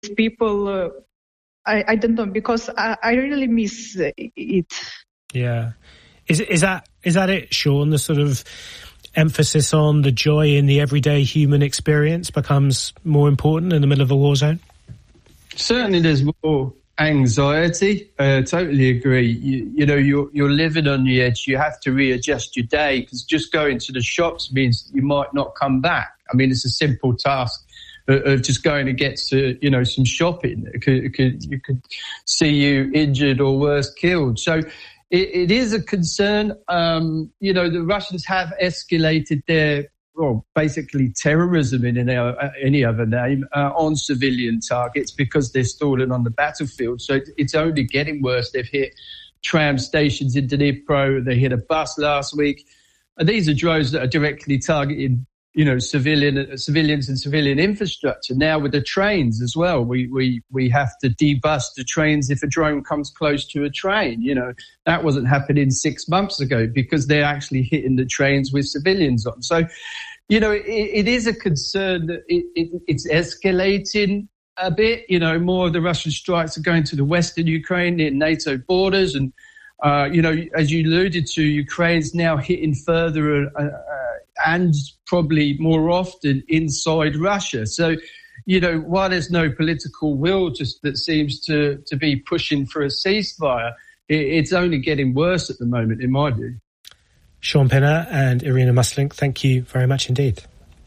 with people. I don't know, because I really miss it. Yeah. Is that it, Sean? The sort of emphasis on the joy in the everyday human experience becomes more important in the middle of a war zone? Certainly there's more anxiety. Totally agree. You know, you're living on the edge. You have to readjust your day, because just going to the shops means you might not come back. I mean, it's a simple task of just going to get to, you know, some shopping. You could see you injured or worse, killed. So it is a concern. You know, the Russians have escalated their, well, basically terrorism in any other name, on civilian targets, because they're stalling on the battlefield. So it's only getting worse. They've hit tram stations in Dnipro. They hit a bus last week. And these are drones that are directly targeting, you know, civilians and civilian infrastructure. Now with the trains as well, we have to debus the trains if a drone comes close to a train. You know, that wasn't happening 6 months ago, because they're actually hitting the trains with civilians on. So, you know, it is a concern that it's escalating a bit. You know, more of the Russian strikes are going to the western Ukraine near NATO borders. And, you know, as you alluded to, Ukraine's now hitting further and probably more often inside Russia. So, you know, while there's no political will just that seems to be pushing for a ceasefire, it's only getting worse at the moment, in my view. Sean Pinner and Irina Muslink, thank you very much indeed.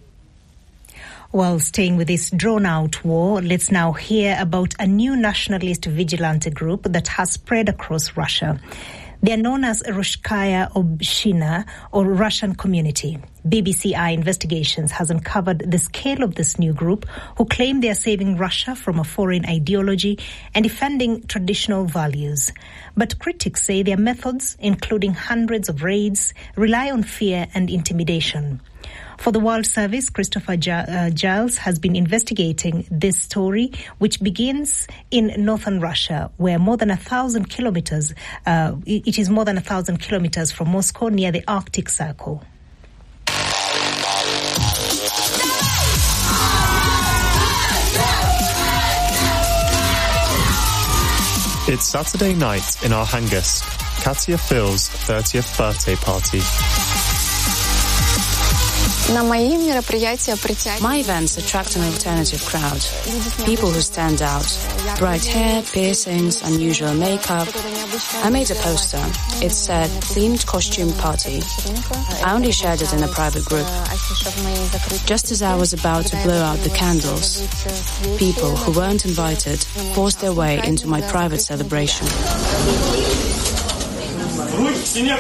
Well, staying with this drawn-out war, let's now hear about a new nationalist vigilante group that has spread across Russia. They are known as Ruskaya Obshchina, or Russian Community. BBC Eye Investigations has uncovered the scale of this new group, who claim they are saving Russia from a foreign ideology and defending traditional values. But critics say their methods, including hundreds of raids, rely on fear and intimidation. For the World Service, Christopher Giles has been investigating this story, which begins in northern Russia, where more than 1,000 kilometers, it is more than 1,000 kilometers from Moscow, near the Arctic Circle. It's Saturday night in Arhangelsk, Katya Phil's 30th birthday party. My events attract an alternative crowd. People who stand out. Bright hair, piercings, unusual makeup. I made a poster. It said, themed costume party. I only shared it in a private group. Just as I was about to blow out the candles, people who weren't invited forced their way into my private celebration. I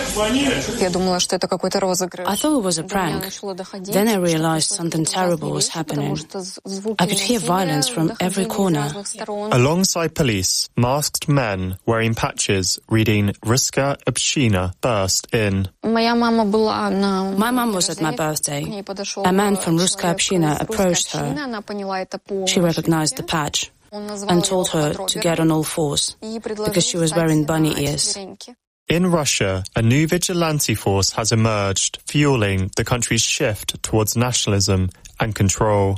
thought it was a prank. Then I realized something terrible was happening. I could hear violence from every corner. Alongside police, masked men wearing patches reading Ruskaya Obshchina burst in. My mum was at my birthday. A man from Ruskaya Obshchina approached her. She recognized the patch and told her to get on all fours because she was wearing bunny ears. In Russia, a new vigilante force has emerged, fueling the country's shift towards nationalism and control.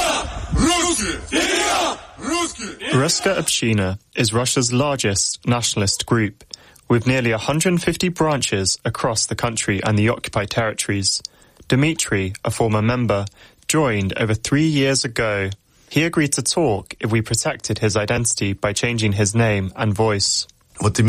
Ruskaya Obshchina is Russia's largest nationalist group, with nearly 150 branches across the country and the occupied territories. Dmitry, a former member, joined over 3 years ago. He agreed to talk if we protected his identity by changing his name and voice. Right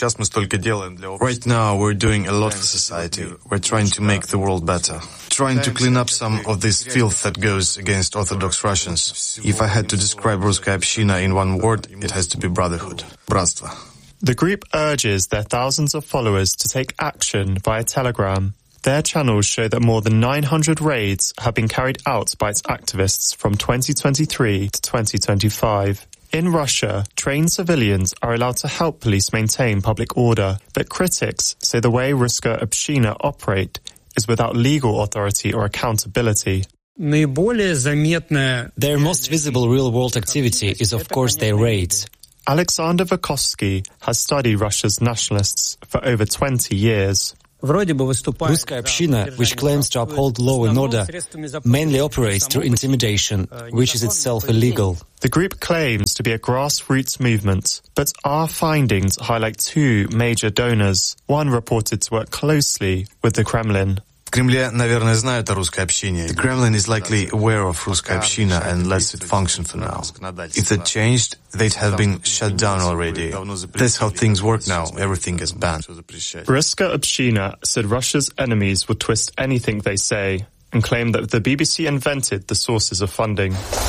now we're doing a lot for society. We're trying to make the world better. Trying to clean up some of this filth that goes against Orthodox Russians. If I had to describe Ruskaya Obshchina in one word, it has to be brotherhood. Bratstvo. The group urges their thousands of followers to take action via Telegram. Their channels show that more than 900 raids have been carried out by its activists from 2023 to 2025. In Russia, trained civilians are allowed to help police maintain public order, but critics say the way Ruskaya Obshchina operate is without legal authority or accountability. Their most visible real-world activity is, of course, their raids. Alexander Vukovsky has studied Russia's nationalists for over 20 years. Ruskaya Общina, which claims to uphold law and order, mainly operates through intimidation, which is itself illegal. The group claims to be a grassroots movement, but our findings highlight two major donors, one reported to work closely with the Kremlin. В Кремле, наверное, знают о русской общине. The Kremlin is likely aware of Ruskaya Общina and lets it function for now. If that changed, they'd have been shut down already. That's how things work now. Everything is banned. Ruskaya Общina said Russia's enemies would twist anything they say and claimed that the BBC invented the sources of funding.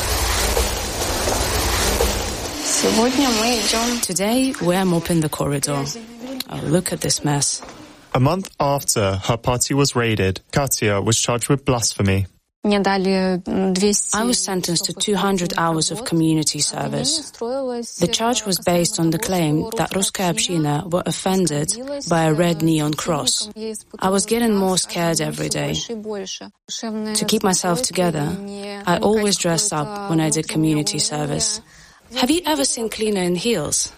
Today, we're mopping the corridor. Oh, look at this mess. A month after her party was raided, Katia was charged with blasphemy. I was sentenced to 200 hours of community service. The charge was based on the claim that Ruskaya Общina were offended by a red neon cross. I was getting more scared every day. To keep myself together, I always dressed up when I did community service. Have you ever seen cleaner in heels?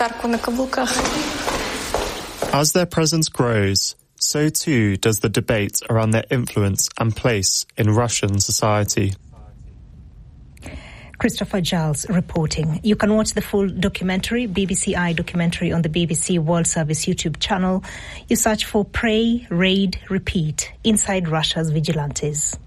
As their presence grows, so too does the debate around their influence and place in Russian society. Christopher Giles reporting. You can watch the full documentary, BBC iDocumentary, on the BBC World Service YouTube channel. You search for Pray, Raid, Repeat, Inside Russia's Vigilantes.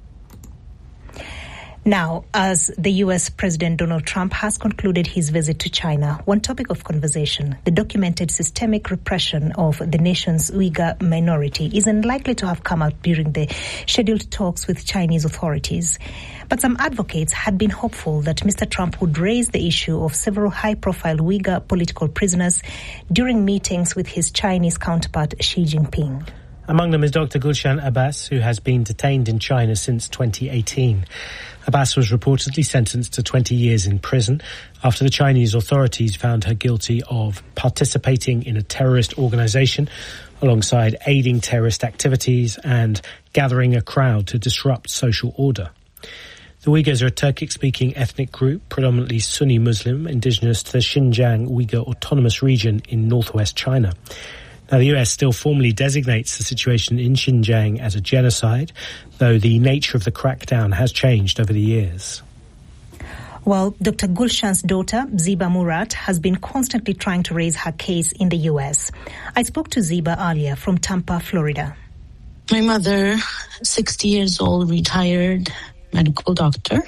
Now, as the U.S. President Donald Trump has concluded his visit to China, one topic of conversation, the documented systemic repression of the nation's Uyghur minority, isn't likely to have come out during the scheduled talks with Chinese authorities. But some advocates had been hopeful that Mr. Trump would raise the issue of several high-profile Uyghur political prisoners during meetings with his Chinese counterpart Xi Jinping. Among them is Dr. Gulshan Abbas, who has been detained in China since 2018. Abbas was reportedly sentenced to 20 years in prison after the Chinese authorities found her guilty of participating in a terrorist organization alongside aiding terrorist activities and gathering a crowd to disrupt social order. The Uyghurs are a Turkic-speaking ethnic group, predominantly Sunni Muslim, indigenous to the Xinjiang Uyghur Autonomous Region in northwest China. Now, the US still formally designates the situation in Xinjiang as a genocide, though the nature of the crackdown has changed over the years. Well, Dr. Gulshan's daughter, Ziba Murat, has been constantly trying to raise her case in the US. I spoke to Ziba earlier from Tampa, Florida. My mother, 60 years old, retired medical doctor.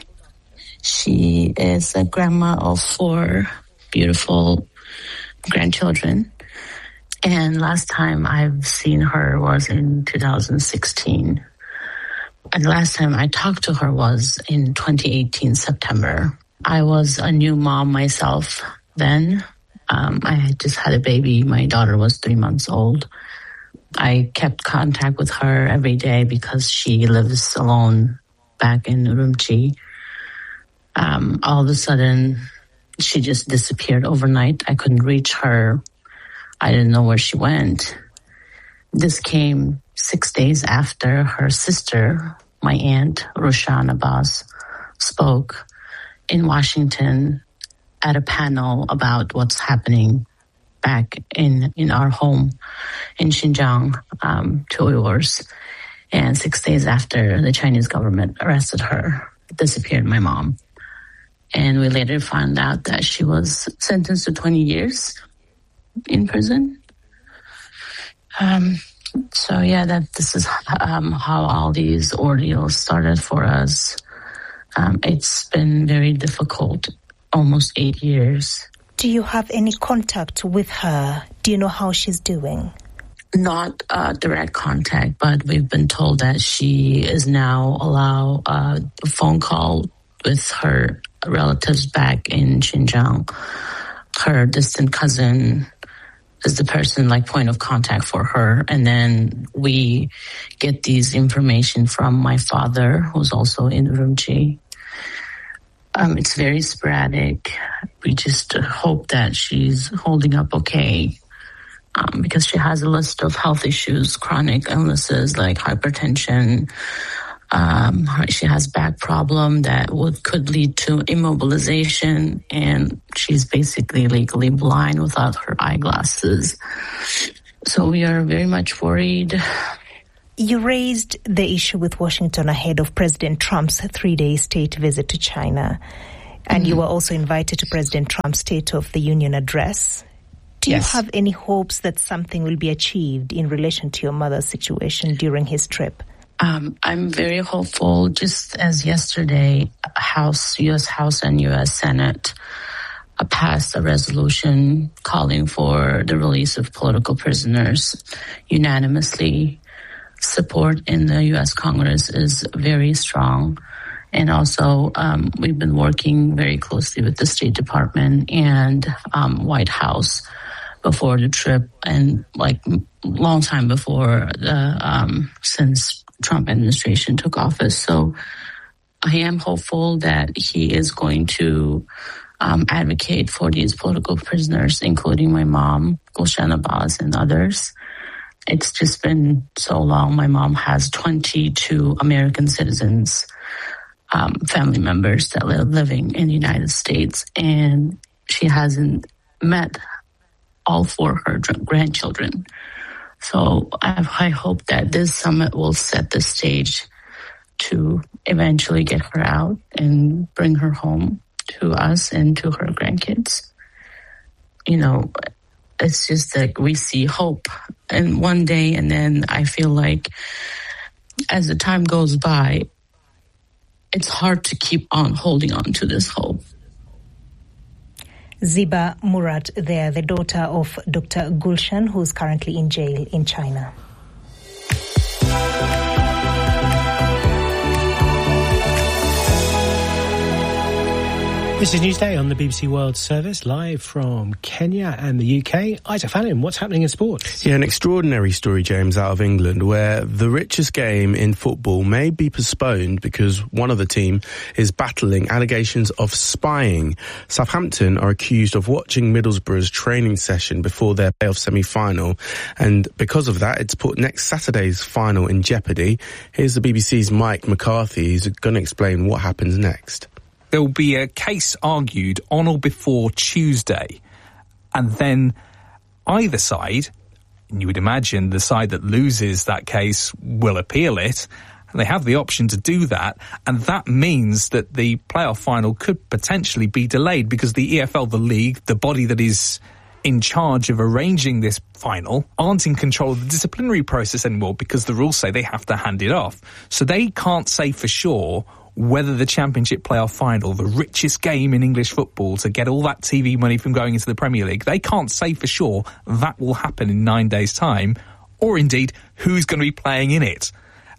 She is a grandma of 4 beautiful grandchildren. And last time I've seen her was in 2016. And the last time I talked to her was in 2018, September. I was a new mom myself then. I had just had a baby. My daughter was 3 months old. I kept contact with her every day because she lives alone back in Urumqi. All of a sudden, she just disappeared overnight. I couldn't reach her. I didn't know where she went. This came 6 days after her sister, my aunt, Rushan Abbas, spoke in Washington at a panel about what's happening back in our home in Xinjiang to Uyghurs. And 6 days after, the Chinese government arrested her, disappeared my mom. And we later found out that she was sentenced to 20 years in prison. This is how all these ordeals started for us. It's been very difficult, almost 8 years. Do you have any contact with her? Do you know how she's doing? Not direct contact, but we've been told that she is now allowed a phone call with her relatives back in Xinjiang. Her distant cousin is the person, point of contact for her. And then we get these information from my father, who's also in Urumqi. It's very sporadic. We just hope that she's holding up okay. Because she has a list of health issues, chronic illnesses like hypertension. She has back problem that could lead to immobilization, and she's basically legally blind without her eyeglasses. So we are very much worried. You raised the issue with Washington ahead of President Trump's 3-day state visit to China. And you were also invited to President Trump's State of the Union address. Do you have any hopes that something will be achieved in relation to your mother's situation during his trip? I'm very hopeful. Just as yesterday, U.S. House and U.S. Senate passed a resolution calling for the release of political prisoners unanimously. Support in the U.S. Congress is very strong. And also, we've been working very closely with the State Department and White House before the trip, and long time before since Trump administration took office. So I am hopeful that he is going to advocate for these political prisoners, including my mom, Gulshan Abbas, and others. It's just been so long. My mom has 22 American citizens, family members that living in the United States, and she hasn't met all 4 of her grandchildren. So I hope that this summit will set the stage to eventually get her out and bring her home to us and to her grandkids. You know, it's just like we see hope in one day, and then I feel like as the time goes by, it's hard to keep on holding on to this hope. Ziba Murat there, the daughter of Dr. Gulshan, who's currently in jail in China. This is Newsday on the BBC World Service, live from Kenya and the UK. Isaac Fallon, what's happening in sports? Yeah, an extraordinary story, James, out of England, where the richest game in football may be postponed because one of the team is battling allegations of spying. Southampton are accused of watching Middlesbrough's training session before their playoff semi-final, and because of that, it's put next Saturday's final in jeopardy. Here's the BBC's Mike McCarthy. He's going to explain what happens next. There will be a case argued on or before Tuesday, and then either side, and you would imagine the side that loses that case will appeal it, and they have the option to do that, and that means that the playoff final could potentially be delayed because the EFL, the league, the body that is in charge of arranging this final, aren't in control of the disciplinary process anymore because the rules say they have to hand it off. So they can't say for sure whether the Championship playoff final, the richest game in English football to get all that TV money from going into the Premier League, they can't say for sure that will happen in 9 days' time, or indeed who's going to be playing in it.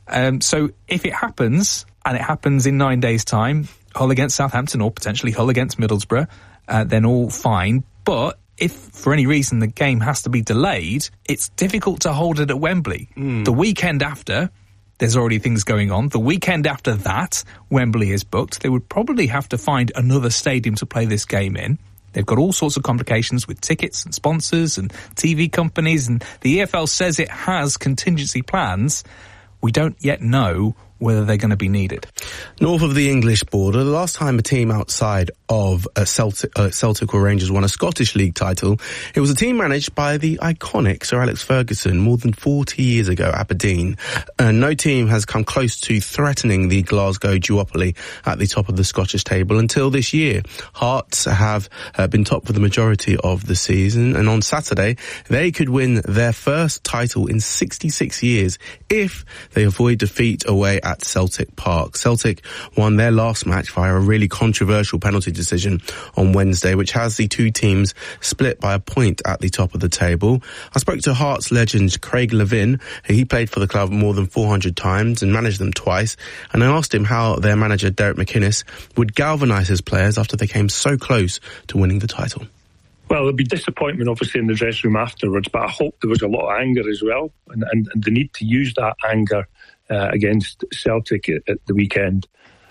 So if it happens, and it happens in 9 days' time, Hull against Southampton or potentially Hull against Middlesbrough, then all fine. But if for any reason the game has to be delayed, it's difficult to hold it at Wembley. The weekend after, there's already things going on. The weekend after that, Wembley is booked. They would probably have to find another stadium to play this game in. They've got all sorts of complications with tickets and sponsors and TV companies, and the EFL says it has contingency plans. We don't yet know whether they're going to be needed. North of the English border, the last time a team outside of Celtic or Rangers won a Scottish League title, it was a team managed by the iconic Sir Alex Ferguson more than 40 years ago, Aberdeen. No team has come close to threatening the Glasgow duopoly at the top of the Scottish table until this year. Hearts have been top for the majority of the season, and on Saturday they could win their first title in 66 years if they avoid defeat away at Celtic Park. Celtic won their last match via a really controversial penalty decision on Wednesday, which has the two teams split by a point at the top of the table. I spoke to Hearts legend Craig Levin. He played for the club more than 400 times and managed them twice, and I asked him how their manager Derek McInnes would galvanise his players after they came so close to winning the title. Well, there'll be disappointment, obviously, in the dressing room afterwards, but I hope there was a lot of anger as well, and the need to use that anger against Celtic at the weekend.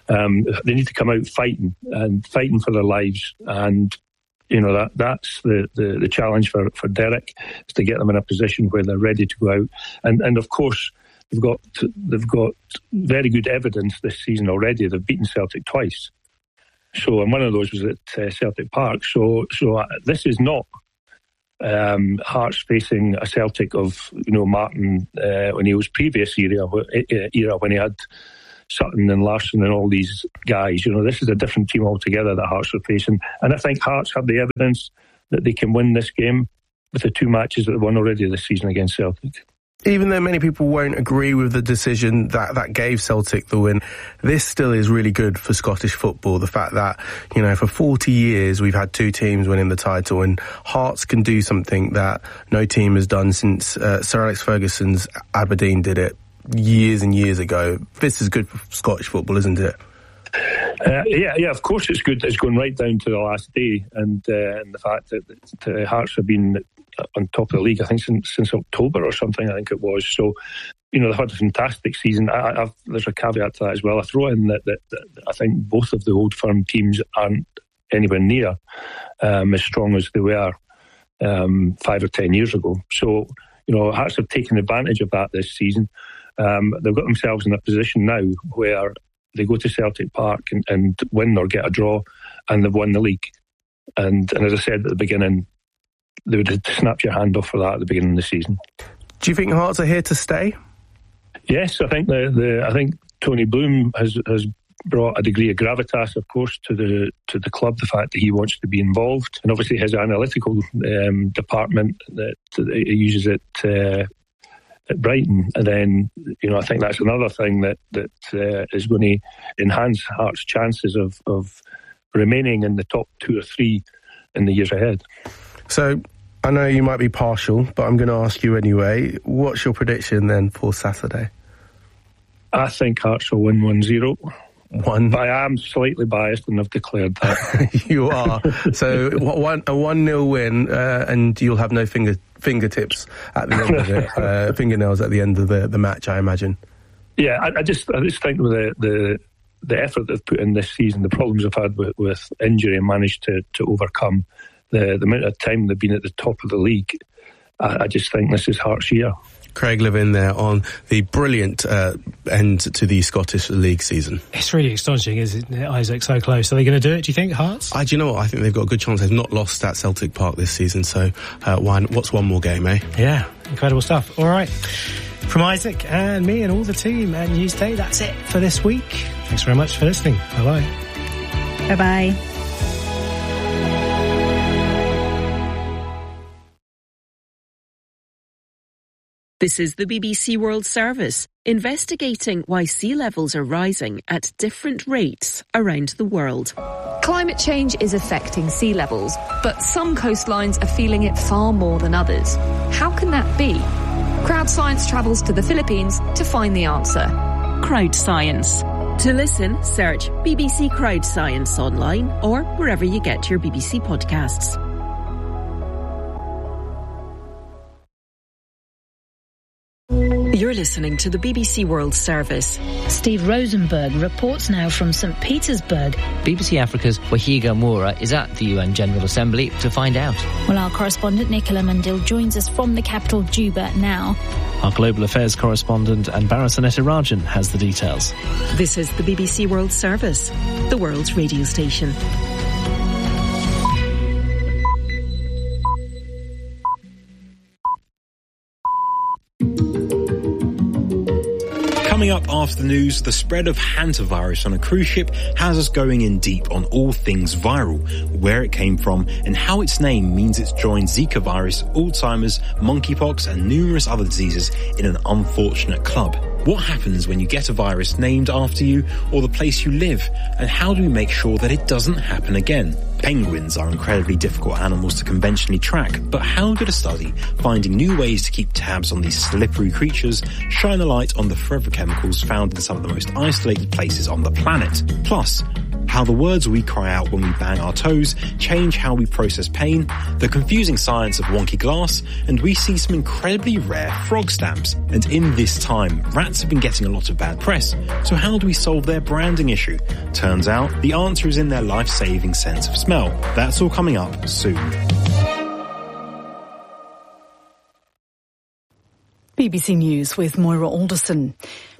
They need to come out fighting for their lives, and you know that's the challenge for Derek, is to get them in a position where they're ready to go out, and of course they've got very good evidence this season already. They've beaten Celtic twice. So, and one of those was at Celtic Park. So this is not Hearts facing a Celtic of, Martin O'Neill's previous era when he had Sutton and Larsson and all these guys. This is a different team altogether that Hearts are facing. And I think Hearts have the evidence that they can win this game with the 2 matches that they won already this season against Celtic. Even though many people won't agree with the decision that gave Celtic the win, this still is really good for Scottish football. The fact that, for 40 years we've had 2 teams winning the title, and Hearts can do something that no team has done since Sir Alex Ferguson's Aberdeen did it years and years ago. This is good for Scottish football, isn't it? Yeah, of course it's good. It's going right down to the last day, and the fact that Hearts have been on top of the league, I think, since October or something, I think it was. So, they've had a fantastic season. There's a caveat to that as well. I throw in that I think both of the Old Firm teams aren't anywhere near as strong as they were 5 or 10 years ago. So, Hearts have taken advantage of that this season. They've got themselves in a position now where they go to Celtic Park and win or get a draw, and they've won the league. And as I said at the beginning, they would have snapped your hand off for that at the beginning of the season. Do you think Hearts are here to stay? Yes, I think I think Tony Bloom has brought a degree of gravitas, of course, to the club. The fact that he wants to be involved, and obviously his analytical department that he uses at Brighton, and then I think that's another thing that is going to enhance Hearts' chances of remaining in the top 2 or 3 in the years ahead. So, I know you might be partial, but I'm going to ask you anyway. What's your prediction then for Saturday? I think Hearts will win 1-0. But I am slightly biased, and I've declared that. You are. So a 1-0 win, and you'll have no fingertips at the end of it, fingernails at the end of the match, I imagine. Yeah, I just think with the effort they've put in this season, the problems they've had with injury, and managed to overcome the amount of time they've been at the top of the league. I just think this is Hearts' year. Craig Levin there on the brilliant end to the Scottish League season. It's really astonishing, isn't it, Isaac? So close. Are they going to do it, do you think, Hearts? Do you know what? I think they've got a good chance. They've not lost at Celtic Park this season, so what's one more game, eh? Yeah, incredible stuff. All right. From Isaac and me and all the team at Newsday, that's it for this week. Thanks very much for listening. Bye-bye. Bye-bye. This is the BBC World Service, investigating why sea levels are rising at different rates around the world. Climate change is affecting sea levels, but some coastlines are feeling it far more than others. How can that be? Crowd Science travels to the Philippines to find the answer. Crowd Science. To listen, search BBC Crowd Science online or wherever you get your BBC podcasts. You're listening to the BBC World Service. Steve Rosenberg reports now from St. Petersburg. BBC Africa's Wahiga Moura is at the UN General Assembly to find out. Well, our correspondent Nicola Mandil joins us from the capital, Juba, now. Our Global Affairs correspondent Anbara Sanetarajan has the details. This is the BBC World Service, the world's radio station. Coming up after the news, the spread of hantavirus on a cruise ship has us going in deep on all things viral, where it came from and how its name means it's joined Zika virus, Alzheimer's, monkeypox and numerous other diseases in an unfortunate club. What happens when you get a virus named after you or the place you live, and how do we make sure that it doesn't happen again? Penguins are incredibly difficult animals to conventionally track, but how could a study finding new ways to keep tabs on these slippery creatures shine a light on the forever chemicals found in some of the most isolated places on the planet? Plus, how the words we cry out when we bang our toes change how we process pain, the confusing science of wonky glass, and we see some incredibly rare frog stamps. And in this time, rats have been getting a lot of bad press, so how do we solve their branding issue? Turns out, the answer is in their life-saving sense of smell. That's all coming up soon. BBC News with Moira Alderson.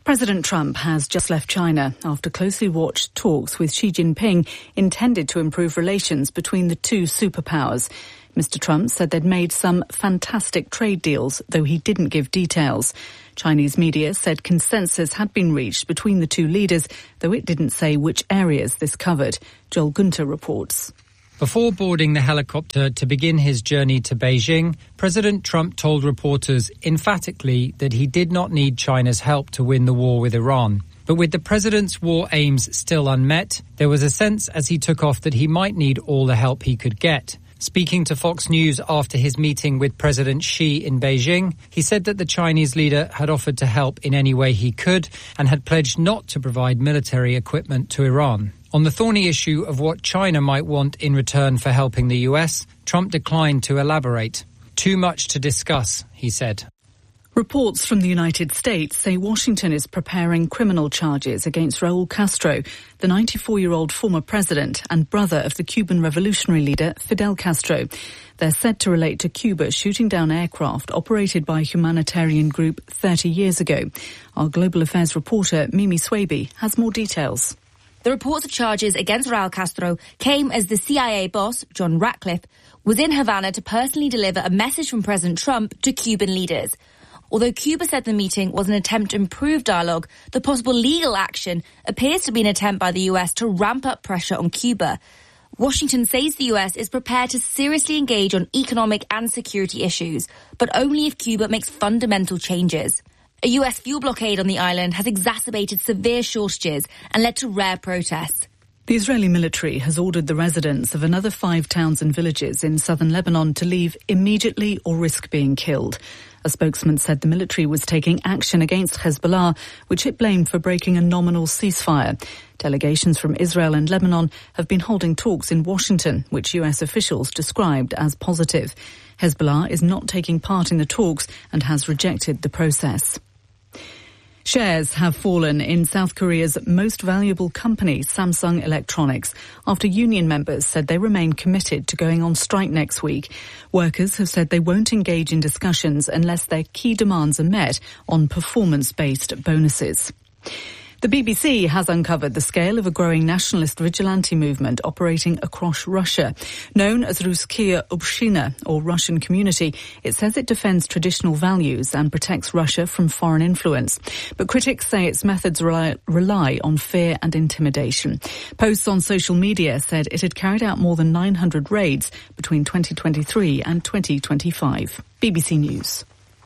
President Trump has just left China after closely watched talks with Xi Jinping intended to improve relations between the two superpowers. Mr. Trump said they'd made some fantastic trade deals, though he didn't give details. Chinese media said consensus had been reached between the two leaders, though it didn't say which areas this covered. Joel Gunter reports. Before boarding the helicopter to begin his journey to Beijing, President Trump told reporters emphatically that he did not need China's help to win the war with Iran. But with the president's war aims still unmet, there was a sense as he took off that he might need all the help he could get. Speaking to Fox News after his meeting with President Xi in Beijing, he said that the Chinese leader had offered to help in any way he could and had pledged not to provide military equipment to Iran. On the thorny issue of what China might want in return for helping the US, Trump declined to elaborate. Too much to discuss, he said. Reports from the United States say Washington is preparing criminal charges against Raul Castro, the 94-year-old former president and brother of the Cuban revolutionary leader Fidel Castro. They're said to relate to Cuba shooting down aircraft operated by a humanitarian group 30 years ago. Our Global Affairs reporter Mimi Swaby has more details. The reports of charges against Raul Castro came as the CIA boss, John Ratcliffe, was in Havana to personally deliver a message from President Trump to Cuban leaders. Although Cuba said the meeting was an attempt to improve dialogue, the possible legal action appears to be an attempt by the US to ramp up pressure on Cuba. Washington says the US is prepared to seriously engage on economic and security issues, but only if Cuba makes fundamental changes. A US fuel blockade on the island has exacerbated severe shortages and led to rare protests. The Israeli military has ordered the residents of another 5 towns and villages in southern Lebanon to leave immediately or risk being killed. A spokesman said the military was taking action against Hezbollah, which it blamed for breaking a nominal ceasefire. Delegations from Israel and Lebanon have been holding talks in Washington, which US officials described as positive. Hezbollah is not taking part in the talks and has rejected the process. Shares have fallen in South Korea's most valuable company, Samsung Electronics, after union members said they remain committed to going on strike next week. Workers have said they won't engage in discussions unless their key demands are met on performance-based bonuses. The BBC has uncovered the scale of a growing nationalist vigilante movement operating across Russia. Known as Russkaya Obshchina, or Russian Community, it says it defends traditional values and protects Russia from foreign influence. But critics say its methods rely on fear and intimidation. Posts on social media said it had carried out more than 900 raids between 2023 and 2025. BBC News.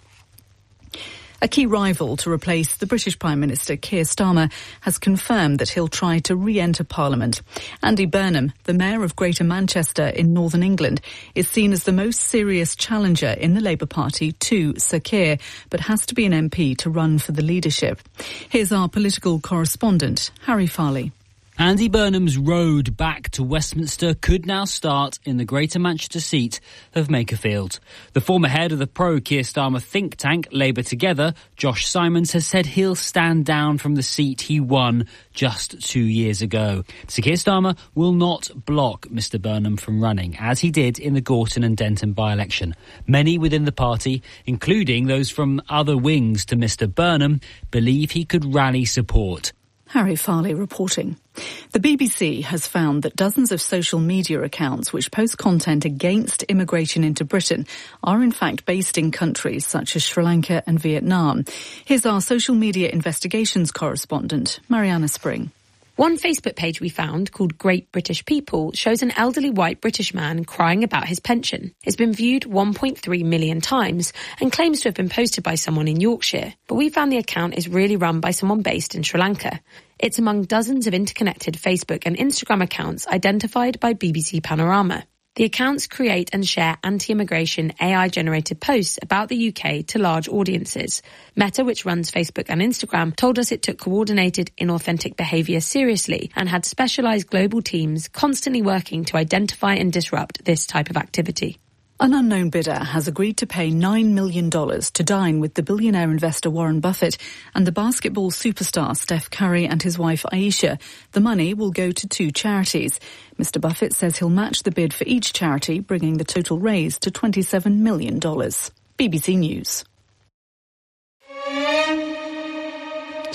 A key rival to replace the British Prime Minister, Keir Starmer, has confirmed that he'll try to re-enter Parliament. Andy Burnham, the Mayor of Greater Manchester in Northern England, is seen as the most serious challenger in the Labour Party to Sir Keir, but has to be an MP to run for the leadership. Here's our political correspondent, Harry Farley. Andy Burnham's road back to Westminster could now start in the Greater Manchester seat of Makerfield. The former head of the pro-Keir Starmer think tank Labour Together, Josh Simons, has said he'll stand down from the seat he won just 2 years ago. Sir Keir Starmer will not block Mr Burnham from running, as he did in the Gorton and Denton by-election. Many within the party, including those from other wings to Mr Burnham, believe he could rally support. Harry Farley reporting. The BBC has found that dozens of social media accounts which post content against immigration into Britain are in fact based in countries such as Sri Lanka and Vietnam. Here's our social media investigations correspondent, Mariana Spring. One Facebook page we found, called Great British People, shows an elderly white British man crying about his pension. It's been viewed 1.3 million times and claims to have been posted by someone in Yorkshire. But we found the account is really run by someone based in Sri Lanka. It's among dozens of interconnected Facebook and Instagram accounts identified by BBC Panorama. The accounts create and share anti-immigration AI-generated posts about the UK to large audiences. Meta, which runs Facebook and Instagram, told us it took coordinated, inauthentic behaviour seriously and had specialised global teams constantly working to identify and disrupt this type of activity. An unknown bidder has agreed to pay $9 million to dine with the billionaire investor Warren Buffett and the basketball superstar Steph Curry and his wife Aisha. The money will go to 2 charities. Mr Buffett says he'll match the bid for each charity, bringing the total raised to $27 million. BBC News.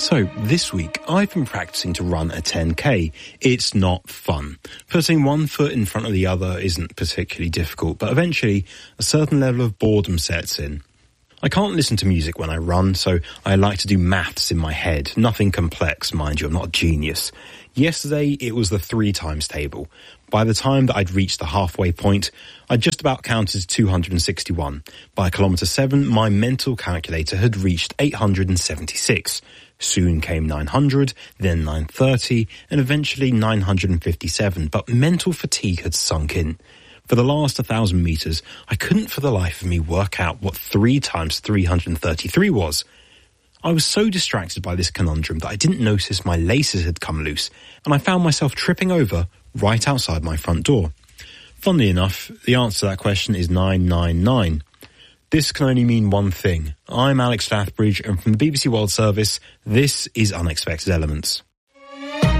So, this week, I've been practicing to run a 10k. It's not fun. Putting one foot in front of the other isn't particularly difficult, but eventually, a certain level of boredom sets in. I can't listen to music when I run, so I like to do maths in my head. Nothing complex, mind you, I'm not a genius. Yesterday, it was the 3 times table. By the time that I'd reached the halfway point, I'd just about counted 261. By kilometre 7, my mental calculator had reached 876. Soon came 900, then 930, and eventually 957, but mental fatigue had sunk in. For the last 1,000 metres, I couldn't for the life of me work out what 3 times 333 was. I was so distracted by this conundrum that I didn't notice my laces had come loose, and I found myself tripping over right outside my front door. Funnily enough, the answer to that question is 999. This can only mean one thing. I'm Alex Lathbridge, and from the BBC World Service, this is Unexpected Elements.